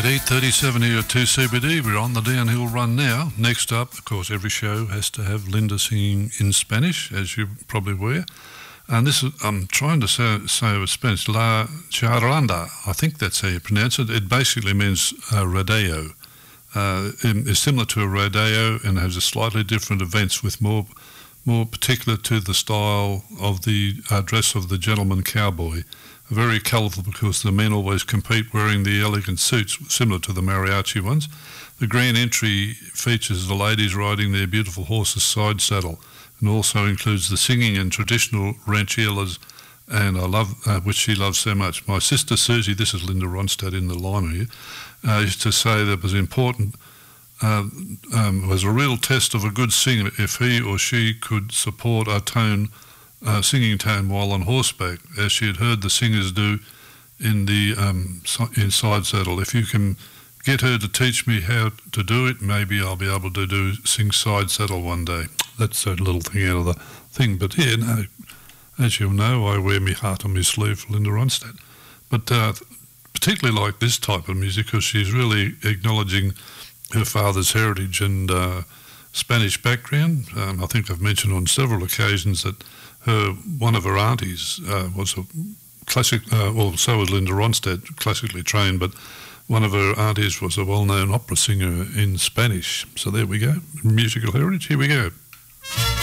At 8:37 here at 2CBD, we're on the downhill run now. Next up, of course, every show has to have Linda singing in Spanish, as you probably were. And this is, I'm trying to say with Spanish, La Charanda, I think that's how you pronounce it. It basically means rodeo. It's similar to a rodeo and has a slightly different events with more particular to the style of the dress of the gentleman cowboy. Very colourful because the men always compete wearing the elegant suits similar to the mariachi ones. The grand entry features the ladies riding their beautiful horses side saddle and also includes the singing and traditional rancheras, and I love which she loves so much. My sister Susie, this is Linda Ronstadt in the line here, used to say that it was important, was a real test of a good singer if he or she could support a singing tone while on horseback, as she had heard the singers do in the in side saddle. If you can get her to teach me how to do it, maybe I'll be able to sing side saddle one day. That's a little thing out of the thing. But yeah, no, as you'll know, I wear my heart on my sleeve for Linda Ronstadt. But particularly like this type of music, because she's really acknowledging her father's heritage and Spanish background. I think I've mentioned on several occasions that one of her aunties was a classic, well, so was Linda Ronstadt, classically trained, but one of her aunties was a well-known opera singer in Spanish. So there we go, musical heritage, here we go.